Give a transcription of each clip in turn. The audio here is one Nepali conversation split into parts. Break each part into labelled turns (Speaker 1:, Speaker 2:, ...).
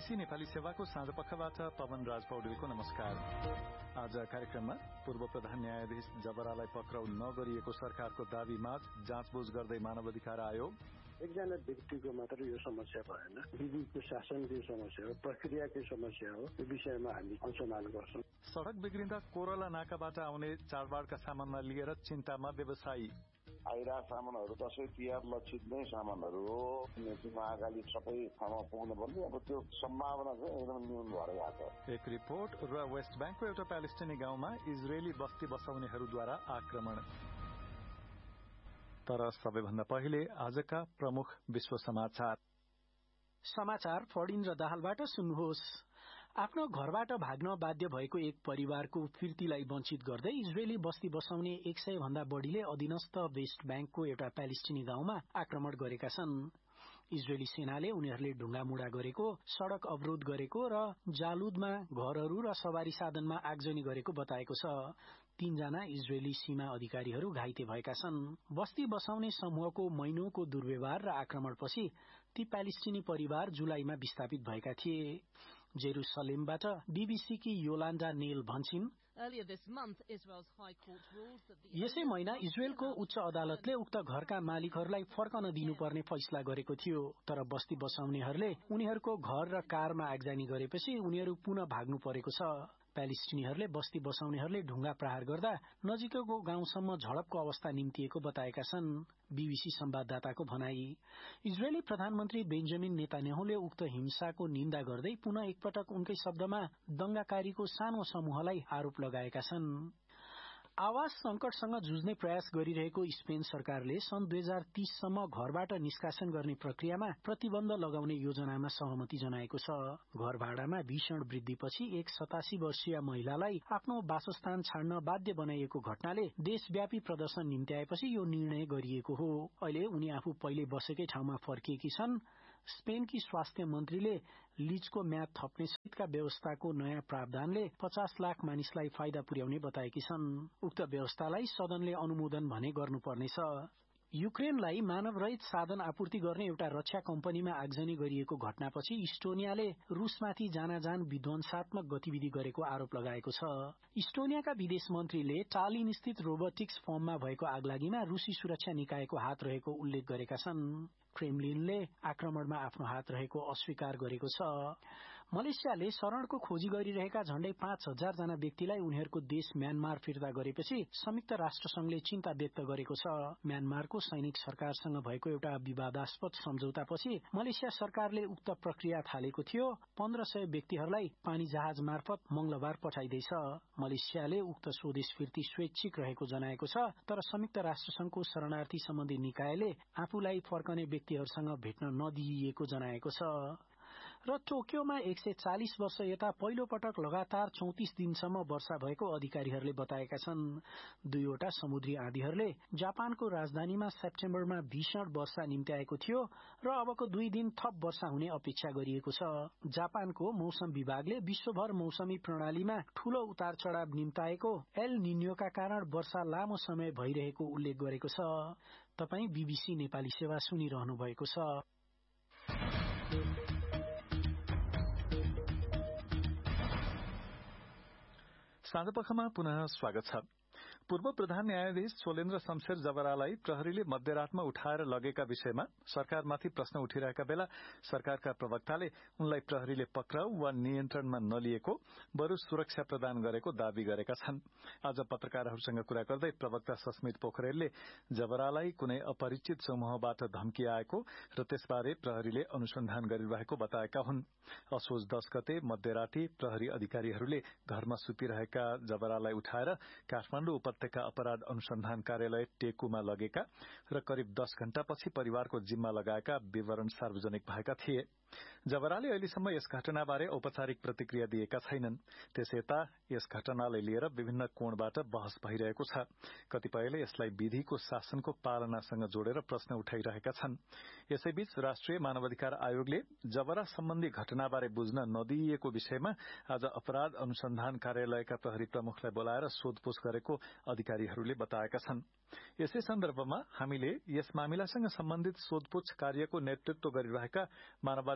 Speaker 1: बीबीसी नेपाली सेवाको साँझपखबाट पवन राज पौडेलको नमस्कार। आज कार्यक्रममा पूर्व प्रधान न्यायाधीश जबरालाई पक्राउ नगरिएको सरकारको दावीमाझ जाँचबुझ गर्दै मानव अधिकार आयोग।
Speaker 2: एकजना व्यक्तिको मात्र यो समस्या भएन, विधिको शासनको समस्या हो, प्रक्रियाको समस्या हो। यो विषयमा हामी अनुसन्धान गर्छौं।
Speaker 1: सड़क बिग्रिँदा कोरला नाकाबाट आउने चाडबाडका सामानलाई लिएर चिन्तामा व्यवसायी।
Speaker 3: आइरहेका सामानहरू दशैं तिहार लक्षित नै सामानहरू हो। महाकाली सबै ठाउँमा पुग्नु पर्ने, अब त्यो सम्भावना चाहिँ एकदम न्यून भएर गएको छ।
Speaker 1: एक रिपोर्ट र वेस्ट ब्याङ्कको एउटा प्यालेस्टिनी गाउँमा इजरायली बस्ती बसाउनेहरूद्वारा आक्रमण। तर सबैभन्दा पहिले आजका प्रमुख विश्व समाचार।
Speaker 4: समाचार फडिन्द्र दाहालबाट सुन्नुहोस्। आफ्नो घरबाट भाग्न बाध्य भएको एक परिवारको फिर्तीलाई वञ्चित गर्दै इजरायली बस्ती बसाउने 100 भन्दा बढ़ीले अधीनस्थ वेस्ट ब्याङ्कको एउटा प्यालेस्टिनी गाउँमा आक्रमण गरेका छन्। इजरायली सेनाले उनीहरूले ढुङ्गामुढा गरेको, सड़क अवरोध गरेको र जालुदमा घरहरू र सवारी साधनमा आगजनी गरेको बताएको छ। 3 जना इजरायली सीमा अधिकारीहरू घाइते भएका छन्। बस्ती बसाउने समूहको महिनौको दुर्व्यवहार र आक्रमणपछि ती प्यालेस्टिनी परिवार जुलाईमा विस्थापित भएका थिए। जेरुसलेमबाट बीबीसीकी योलान्डा नेल भन्छिन्, यसै महिना इजरायलको उच्च अदालतले उक्त घरका मालिकहरूलाई फर्कन दिनुपर्ने फैसला गरेको थियो। तर बस्ती बसाउनेहरूले उनीहरूको घर र कारमा आगजनी गरेपछि उनीहरू पुनः भाग्नु परेको छ। प्यालेस्टिनीहरूले बस्ती बसाउनेहरूले ढुङ्गा प्रहार गर्दा नजिकैको गाउँसम्म झडपको अवस्था निम्तिएको बताएका छन्। बीबीसी संवाददाताको भनाई। इजरायली प्रधानमन्त्री बेन्जामिन नेतान्याहुले उक्त हिंसाको निन्दा गर्दै पुनः एकपटक उनकै शब्दमा दंगाकारीको सानो समूहलाई आरोप लगाएका छन्। आवास संकटसँग जुझ्ने प्रयास गरिरहेको स्पेन सरकारले सन् 2030 सम्म घरबाट निष्कासन गर्ने प्रक्रियामा प्रतिबन्ध लगाउने योजनामा सहमति जनाएको छ। घर भाडामा भीषण वृद्धिपछि एक 87 वर्षीय महिलालाई आफ्नो वासस्थान छाड्न बाध्य बनाइएको घटनाले देशव्यापी प्रदर्शन निम्त्याएपछि यो निर्णय गरिएको हो। अहिले उनी आफू पहिले बसेकै ठाउँमा फर्किएकी छन्। स्पेनकी स्वास्थ्य मन्त्रीले लीजको म्याद थप्ने सहितका व्यवस्थाको नयाँ प्रावधानले 50 लाख मानिसलाई फाइदा पुर्याउने बताएकी छन्। उक्त व्यवस्थालाई सदनले अनुमोदन भने गर्नुपर्नेछ। युक्रेनलाई मानवरहित साधन आपूर्ति गर्ने एउटा रक्षा कम्पनीमा आगजनी गरिएको घटनापछि इस्टोनियाले रूसमाथि जानाजान विध्वंसात्मक गतिविधि गरेको आरोप लगाएको छ। इस्टोनियाका विदेश मन्त्रीले टालिन स्थित रोबोटिक्स फर्ममा भएको आगलागीमा रूसी सुरक्षा निकायको हात रहेको उल्लेख गरेका छन्। क्रेमलिनले आक्रमणमा आफ्नो हात रहेको अस्वीकार गरेको छ। मलेसियाले शरणको खोजी गरिरहेका झण्डै 5000 जना व्यक्तिलाई उनीहरूको देश म्यानमार फिर्ता गरेपछि संयुक्त राष्ट्रसंघले चिन्ता व्यक्त गरेको छ। म्यानमारको सैनिक सरकारसँग भएको एउटा विवादास्पद सम्झौतापछि मलेसिया सरकारले उक्त प्रक्रिया थालेको थियो। 1500 व्यक्तिहरूलाई पानी जहाज मार्फत मंगलबार पठाइदैछ। मलेसियाले उक्त स्वदेश फिर्ती स्वैच्छिक रहेको जनाएको छ। तर संयुक्त राष्ट्रसंघको शरणार्थी सम्बन्धी निकायले आफूलाई फर्कने व्यक्तिहरूसँग भेट्न नदिइएको जनाएको छ। र टोकियोमा 140 वर्ष यता पहिलो पटक लगातार 34 दिनसम्म वर्षा भएको अधिकारीहरूले बताएका छन्। 2वटा समुद्री आँधीहरूले जापानको राजधानीमा सेप्टेम्बरमा भीषण वर्षा निम्त्याएको थियो र अबको 2 दिन थप वर्षा हुने अपेक्षा गरिएको छ। जापानको मौसम विभागले विश्वभर मौसमी प्रणालीमा ठूलो उतार चढ़ाव निम्ताएको एल निन्योका कारण वर्षा लामो समय भइरहेको उल्लेख गरेको छ। तपाई बीबीसी नेपाली सेवा सुनिरहनु भएको छ।
Speaker 1: साँझपखमा पुनः स्वागत छ। पूर्व प्रधान न्यायाधीश सोलेन्द्र शमशेर जबरालाई प्रहरीले मध्यरातमा उठाएर लगेका विषयमा सरकारमाथि प्रश्न उठिरहेका बेला सरकारका प्रवक्ताले उनलाई प्रहरीले पक्राउ वा नियन्त्रणमा नलिएको बरु सुरक्षा प्रदान गरेको दावी गरेका छन्। आज पत्रकारहरूसँग कुरा गर्दै प्रवक्ता सस्मित पोखरेलले जबरालाई कुनै अपरिचित समूहबाट धम्की आएको र त्यसबारे प्रहरीले अनुसन्धान गरिरहेको बताएका हुन्। असोज 10 गते मध्यराती प्रहरी अधिकारीहरूले घरमा सुतिरहेका जबरालाई उठाएर काठमाडौँ उपत्यका अपराध अनुसन्धान कार्यालय टेकुमा लगेका र करिब 10 घण्टापछि परिवारको जिम्मा लगाएका विवरण सार्वजनिक भएका थिए। जबराले अहिलेसम्म यस घटनाबारे औपचारिक प्रतिक्रिया दिएका छैनन्। त्यसयता यस घटनालाई लिएर विभिन्न कोणबाट बहस भइरहेको छ। कतिपयले यसलाई विधिको शासनको पालनासँग जोडेर प्रश्न उठाइरहेका छन्। यसैबीच राष्ट्रिय मानवाधिकार आयोगले जबरा सम्बन्धी घटनाबारे बुझ्न नदिइएको विषयमा आज अपराध अनुसन्धान कार्यालयका प्रहरी प्रमुखलाई बोलाएर सोधपूछ गरेको अधिकारीहरूले बताएका छन्। यसै सन्दर्भमा हामीले यस मामिलासँग सम्बन्धित सोधपूछ कार्यको नेतृत्व गरिरहेका मानवाधिकार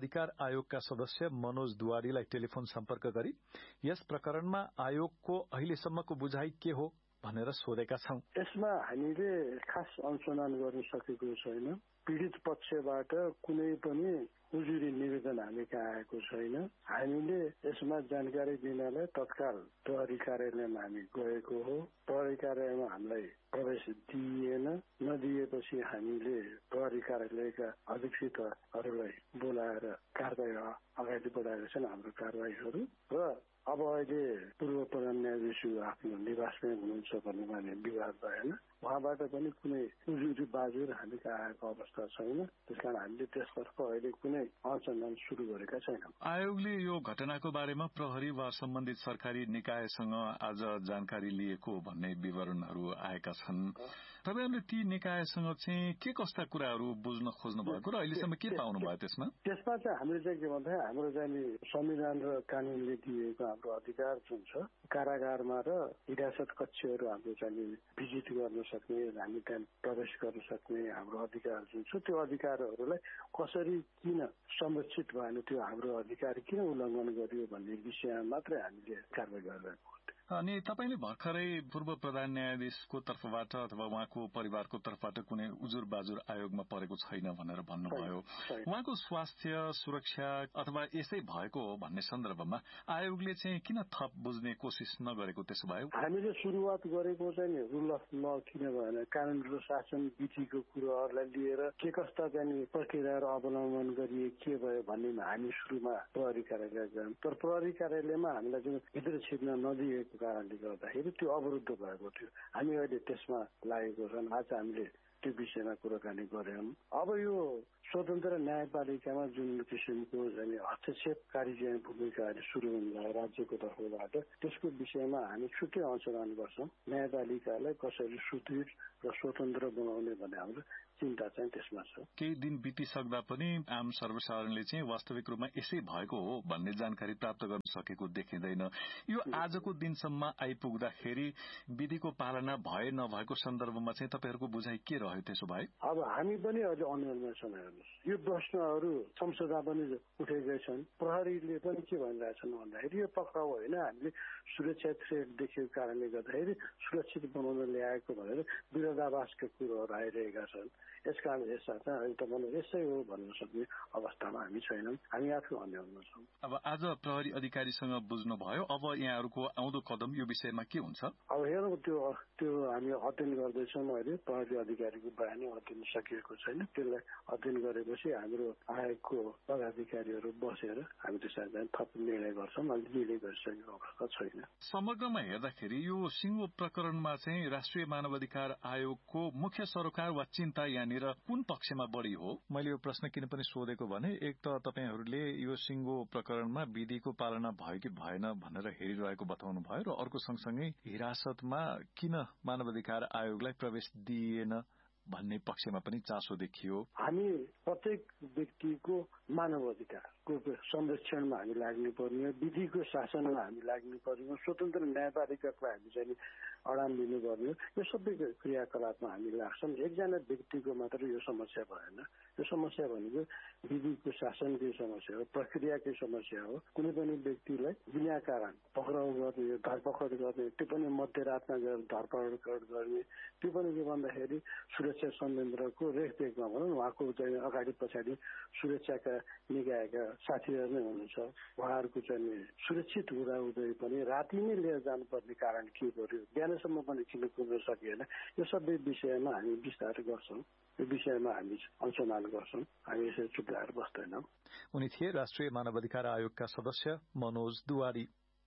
Speaker 1: मानवाधिकार आयोगका सदस्य मनोज दुवारीलाई टेलिफोन सम्पर्क गरी यस प्रकरणमा आयोगको अहिलेसम्मको बुझाइ के हो भनेर सोधेका छौं।
Speaker 2: यसमा हामीले खास अनुसन्धान गर्न सकेको छैन। पीडित पक्षबाट कुनै पनि उजुरी निवेदन हामी कहाँ आएको छैन। हामीले यसमा जानकारी दिनलाई तत्काल प्रहरी कार्यालयमा हामी गएको हो। प्रहरी कार्यालयमा हामीलाई प्रवेश दिइएन। नदिएपछि हामीले प्रहरी कार्यालयका अधीक्षकहरूलाई बोलाएर कारबाही अगाडि बढाएका छन् हाम्रो कारबाहीहरू। र अब अहिले पूर्व प्रधान न्यायाधीश आफ्नो निवासमै हुनुहुन्छ भन्ने माने विवाद भएन। उहाँबाट पनि कुनै उजुरी बाजुर हामी कहाँ आएको अवस्था छैन। त्यसकारण हामीले त्यसतर्फ अहिले कुनै अनुसन्धान सुरु गरेका छैनौं।
Speaker 1: आयोगले यो घटनाको बारेमा प्रहरी वा सम्बन्धित सरकारी निकायसँग आज जानकारी लिएको भन्ने विवरणहरू आएका छन्। तपाईहरुले ती निकायसँग चाहिँ के कस्ता कुराहरू बुझ्न खोज्नु भएको र अहिलेसम्म के पाउनु भयो त्यसमा?
Speaker 2: त्यसमा चाहिँ हामीले चाहिँ के भन्दा हाम्रो चाहिँ संविधान र कानूनले दिएको हाम्रो अधिकार जुन छ, कारागारमा र हिरासत कक्षहरू हाम्रो चाहिँ भिजिट गर्न सक्ने, हामी त्यहाँ प्रवेश गर्न सक्ने हाम्रो अधिकार जुन छ, त्यो अधिकारहरूलाई कसरी किन संरक्षित भएन, त्यो हाम्रो अधिकार किन उल्लङ्घन गरियो भन्ने विषयमा मात्रै हामीले कारबाही गरिरहेको।
Speaker 1: अनि तपाईले भर्खरै पूर्व प्रधान न्यायाधीशको तर्फबाट अथवा उहाँको परिवारको तर्फबाट कुनै उजुर बाजुर आयोगमा परेको छैन भनेर भन्नुभयो। उहाँको स्वास्थ्य सुरक्षा अथवा यसै भएको हो भन्ने सन्दर्भमा आयोगले चाहिँ किन थप बुझ्ने कोसिस नगरेको त्यसो भयो?
Speaker 2: हामीले सुरुवात गरेको चाहिँ रुल अफ ल किन भएन, कानून र शासन विधिको कुराहरूलाई लिएर के कस्ता चाहिँ प्रक्रियाहरू अवलम्बन गरिए के भयो भन्नेमा हामी सुरुमा प्रहरी कार्यालय गयौं। तर प्रहरी कार्यालयमा हामीलाई चाहिँ भित्र छिर्न नदिएको कारणले गर्दाखेरि त्यो अवरुद्ध भएको थियो। हामी अहिले त्यसमा लागेको छौँ। आज हामीले त्यो विषयमा कुराकानी गर्यौं। अब यो स्वतन्त्र न्यायपालिकामा जुन किसिमको हस्तक्षेपकारी चाहिँ भूमिकाहरू सुरु हुँदा राज्यको तर्फबाट त्यसको विषयमा हामी छुट्टै अनुसन्धान गर्छौं। न्यायपालिकालाई कसरी सुदृढ र स्वतन्त्र बनाउने भन्ने हाम्रो चिन्ता चाहिँ त्यसमा छ।
Speaker 1: केही दिन बितिसक्दा पनि आम सर्वसाधारणले चाहिँ वास्तविक रूपमा यसै भएको हो भन्ने जानकारी प्राप्त गर्न सकेको देखिँदैन। यो आजको दिनसम्म आइपुग्दाखेरि विधिको पालना भए नभएको सन्दर्भमा चाहिँ तपाईहरुको बुझाइ के रह्यो त्यसो भए? अब
Speaker 2: हामी पनि अहिले अन्यलमा छौँ। यो प्रश्नहरू संसदमा पनि उठेकै छन्। प्रहरीले पनि के भनिरहेछन् भन्दाखेरि यो पक्राउ होइन, हामीले सुरक्षा थ्रेट देखेको कारणले गर्दाखेरि सुरक्षित बनाउन ल्याएको भनेर विरोधाभासका कुरोहरू आइरहेका छन्। यसकारण यसमा चाहिँ अहिले तपाईँले यसै हो भन्न सक्ने अवस्थामा हामी छैनौँ। हामी आफै अन्यलमा छौँ।
Speaker 1: अब आज प्रहरी अधिकारीसँग बुझ्नुभयो, अब यहाँहरूको आउँदो कदम यो विषयमा के हुन्छ?
Speaker 2: अब हेरौँ, त्यो हामी अध्ययन गर्दैछौँ। अहिले प्रहरी अधिकारीको बयान अध्ययन सकिएको छैन। त्यसलाई अध्ययन गरेपछि हाम्रो आयोगको पदाधिकारीहरू बसेर हामी त्यसलाई थप निर्णय गर्छौँ। अहिले निर्णय गरिसकेको अवस्था छैन।
Speaker 1: समग्रमा हेर्दाखेरि यो सिङ्गो प्रकरणमा चाहिँ राष्ट्रिय मानवाधिकार आयोगको मुख्य सरोकार वा चिन्ता यहाँनिर कुन पक्षमा बढी हो? मैले यो प्रश्न किन पनि सोधेको भने एक त तपाईहरूले यो सिङ्गो प्रकरणमा विधिको पालना भयो कि भएन भनेर हेरिरहेको बताउनु भयो र अर्को सँगसँगै हिरासतमा किन मानवाधिकार आयोगलाई प्रवेश दिइएन भन्ने पक्षमा पनि चासो देखियो।
Speaker 2: हामी प्रत्येक व्यक्तिको मानव अधिकारको संरक्षणमा हामी लाग्नु पर्ने, विधिको शासनमा हामी लाग्नु पर्ने, स्वतन्त्र न्यायपालिकालाई हामी चाहिँ अडान दिनुपर्ने, यो सबै क्रियाकलापमा हामी लाग्छौँ। एकजना व्यक्तिको मात्र यो समस्या भएन। यो समस्या भनेको विधिको शासनकै समस्या हो, प्रक्रियाकै समस्या हो। कुनै पनि व्यक्तिलाई बिना कारण पक्राउ गर्ने, धरपकड गर्ने, त्यो पनि मध्यरातमा गएर धरपकड गर्ने, त्यो पनि के भन्दाखेरि सुरक्षा संयन्त्रको रेखदेखमा भनौँ, उहाँको चाहिँ अगाडि पछाडि सुरक्षाका निकायका साथीहरू नै हुनुहुन्छ। उहाँहरूको चाहिँ सुरक्षित हुँदाहुँदै पनि राति नै लिएर जानुपर्ने कारण के पर्यो, बिहानसम्म पनि किन पुग्न सकिएन, यो सबै विषयमा हामी विस्तार गर्छौँ। यो विषयमा हामी अनुसन्धान गर्छौँ। हामी यसरी चुप्लाएर बस्दैनौँ।
Speaker 1: उनी थिए राष्ट्रिय मानवाधिकार आयोगका सदस्य मनोज दुवारी।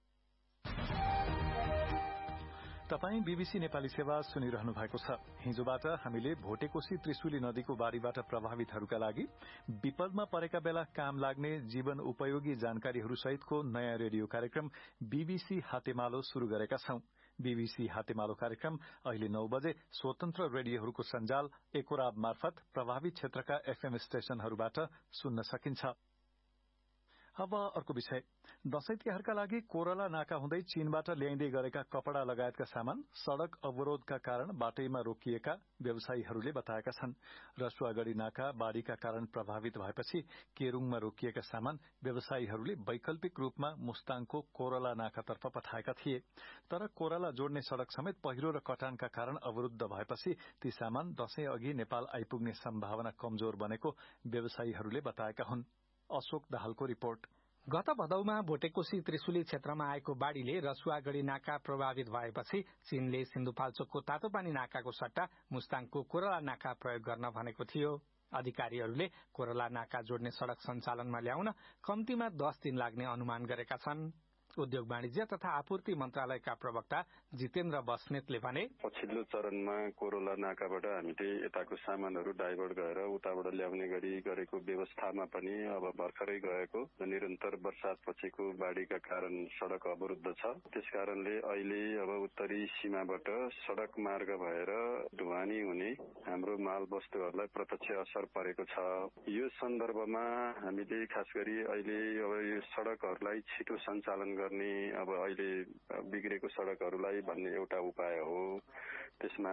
Speaker 1: तपाई बीबीसी नेपाली सेवा सुनिरहनु भएको छ। हिजोबाट हामीले भोटेकोशी त्रिशुली नदीको बाढीबाट प्रभावितहरूका लागि विपदमा परेका बेला काम लाग्ने जीवन उपयोगी जानकारीहरू सहितको नयाँ रेडियो कार्यक्रम बीबीसी हातेमालो शुरू गरेका छौं। बीबीसी हातेमालो कार्यक्रम अहिले 9 बजे स्वतन्त्र रेडियोहरूको सञ्जाल एकोराब मार्फत प्रभावित क्षेत्रका एफएम स्टेशनहरूबाट सुन्न सकिन्छ। अब अर्को विषय, दशैं तिहारका लागि कोरला नाका हुँदै चीनबाट ल्याइँदै गरेका कपड़ा लगायतका सामान सड़क अवरोधका कारण बाटैमा रोकिएका व्यवसायीहरूले बताएका छन्। रसुवागढ़ी नाका बाढ़ीका कारण प्रभावित भएपछि केरूङमा रोकिएका सामान व्यवसायीहरूले वैकल्पिक रूपमा मुस्ताङको कोरला नाकातर्फ पठाएका थिए। तर कोरला जोड्ने सड़क समेत पहिरो र कटानका कारण अवरुद्ध भएपछि ती सामान दशैं अघि नेपाल आइपुग्ने सम्भावना कमजोर बनेको व्यवसायीहरूले बताएका हुन्। अशोक दाहालको रिपोर्ट।
Speaker 5: गत भदौमा भोटेकोशी त्रिशुली क्षेत्रमा आएको बाढ़ीले रसुवागढ़ी नाका प्रभावित भएपछि चीनले सिन्धुपाल्चोकको तातोपानी नाकाको सट्टा मुस्ताङको कोरला नाका प्रयोग गर्न भनेको थियो। अधिकारीहरूले कोरला नाका जोड्ने सड़क सञ्चालनमा ल्याउन कम्तीमा 10 दिन लाग्ने अनुमान गरेका छन्। उद्योग वाणिज्य तथा आपूर्ति मन्त्रालयका प्रवक्ता जितेन्द्र बस्नेतले भने,
Speaker 6: पछिल्लो चरणमा कोरोला नाकाबाट हामीले यताको सामानहरू डाइभर्ट गरेर उताबाट ल्याउने गरी गरेको व्यवस्थामा पनि अब भर्खरै गएको निरन्तर वर्षातपछिको बाढ़ीका कारण सड़क अवरुद्ध छ। त्यसकारणले अहिले अब उत्तरी सीमाबाट सड़क मार्ग भएर ढुवानी हुने हाम्रो माल वस्तुहरूलाई प्रत्यक्ष असर परेको छ। यो सन्दर्भमा हामीले खास गरी अहिले अब यो सड़कहरूलाई छिटो सञ्चालन गर्ने अब अहिले बिग्रेको सड़कहरूलाई भन्ने एउटा उपाय हो। त्यसमा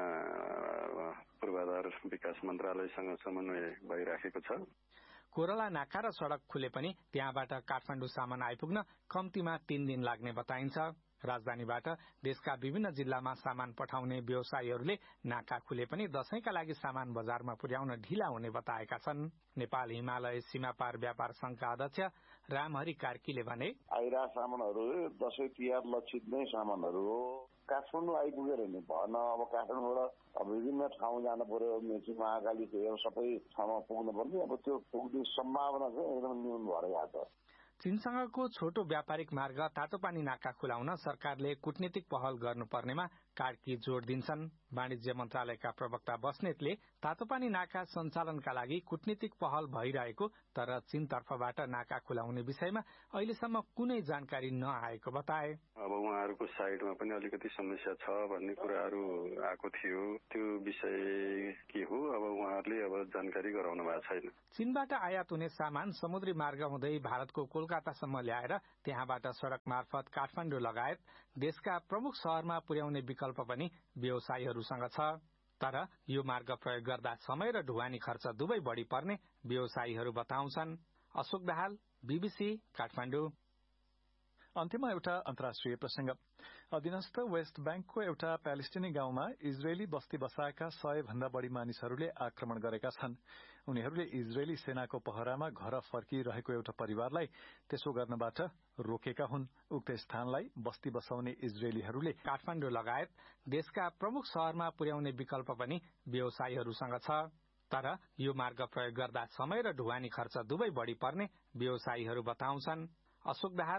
Speaker 6: पूर्वाधार विकास मन्त्रालयसँग समन्वय भइराखेको छ।
Speaker 5: कोरला नाका र सड़क खुले पनि त्यहाँबाट काठमाडौँ सामान आइपुग्न कम्तीमा 3 दिन लाग्ने बताइन्छ। राजधानीबाट देशका विभिन्न जिल्लामा सामान पठाउने व्यवसायीहरूले नाका खुले पनि दशैंका लागि सामान बजारमा पुर्याउन ढिला हुने बताएका छन्। नेपाल हिमालय सीमापार व्यापार संघका अध्यक्ष रामहरि कार्कीले भने,
Speaker 3: आइरा सामानहरू दशैं तिहार लक्षित नै सामानहरू हो। काठमाडौँ आइपुगेर नि भन, अब काठमाडौँबाट विभिन्न ठाउँ जानु पर्यो, मेची महाकाली सबै ठाउँमा पुग्नु पर्ने, अब त्यो पुग्ने सम्भावना चाहिँ एकदम न्यून भएर गएको छ।
Speaker 5: चीनसँगको छोटो व्यापारिक मार्ग तातोपानी नाका खुलाउन सरकारले कूटनीतिक पहल गर्नुपर्नेमा कार्की जोड़ दिन्छन्। वाणिज्य मन्त्रालयका प्रवक्ता बस्नेतले तातोपानी नाका सञ्चालनका लागि कूटनीतिक पहल भइरहेको तर चीनतर्फबाट नाका खुलाउने विषयमा अहिलेसम्म कुनै जानकारी नआएको बताए।
Speaker 6: अब उहाँहरूको साइडमा पनि अलिकति समस्या छ भन्ने कुराहरू आएको थियो। त्यो विषय के हो अब उहाँहरूले अब जानकारी गराउनु भएको छैन।
Speaker 5: चीनबाट आयात हुने सामान समुद्री मार्ग हुँदै भारतको कोलकातासम्म ल्याएर त्यहाँबाट सड़क मार्फत काठमाडौँ लगायत देशका प्रमुख शहरमा पुर्याउने विकल्प पनि व्यवसायीहरूसँग छ। तर यो मार्ग प्रयोग गर्दा समय र ढुवानी खर्च दुवै बढ़ी पर्ने व्यवसायीहरू बताउँछन्। अशोक दाहाल, बीबीसी, काठमाडौँ।
Speaker 1: अन्त्यमा एउटा अन्तर्राष्ट्रिय प्रसंग। अधीनस्थ वेस्ट बैंकको एउटा प्यालेस्टिनी गाउँमा इजरायली बस्ती बसाएका 100 भन्दा बढ़ी मानिसहरूले आक्रमण गरेका छन्। उनीहरूले इजरायली सेनाको पहरामा घर फर्किरहेको एउटा परिवारलाई त्यसो गर्नबाट रोकेका हुन्। उक्त स्थानलाई बस्ती बसाउने इजरायलीहरूले
Speaker 5: काठमाडौँ लगायत देशका प्रमुख शहरमा पुर्याउने विकल्प पनि व्यवसायीहरूसँग छ। तर यो मार्ग प्रयोग गर्दा समय र ढुवानी खर्च दुवै बढ़ी पर्ने व्यवसायीहरू बताउँछन्। अशोक दाहाल,